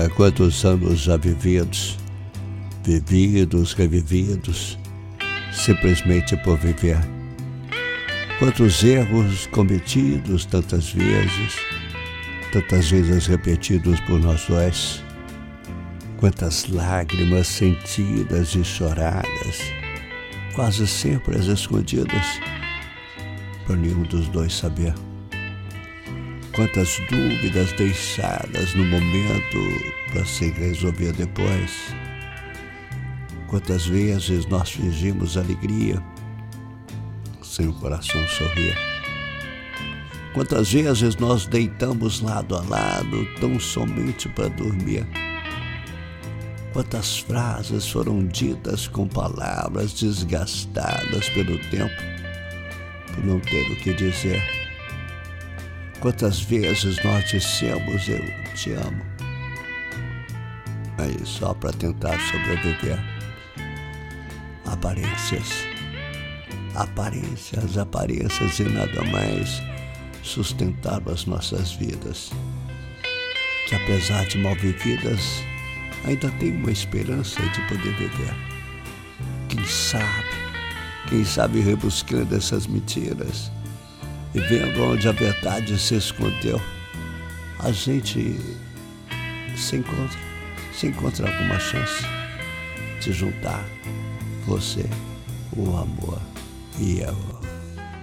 Quantos anos já vividos, revividos, simplesmente por viver. Quantos erros cometidos tantas vezes repetidos por nós dois. Quantas lágrimas sentidas e choradas, quase sempre às escondidas, para nenhum dos dois saber. Quantas dúvidas deixadas no momento para se resolver depois. Quantas vezes nós fingimos alegria sem o coração sorrir. Quantas vezes nós deitamos lado a lado tão somente para dormir. Quantas frases foram ditas com palavras desgastadas pelo tempo, por não ter o que dizer. Quantas vezes nós dissemos eu te amo, aí só para tentar sobreviver. Aparências e nada mais sustentaram as nossas vidas, que apesar de mal vividas, ainda tem uma esperança de poder viver. Quem sabe rebuscando essas mentiras e vendo onde a verdade se escondeu, a gente se encontra alguma chance de juntar você, o amor e eu.